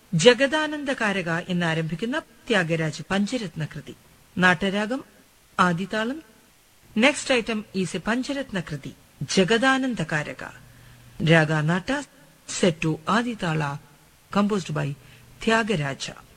ജഗദാനന്ദകാരക എന്നാരംഭിക്കുന്ന ത്യാഗരാജ് പഞ്ചരത്ന കൃതി. നാട്ടരാഗം ആദിതാളം. Next item is A പഞ്ചരത്ന കൃതി, ജഗദാനന്ദകാരക. രാഗ നാട്ട, set to Aditala, composed by Tyagaraja.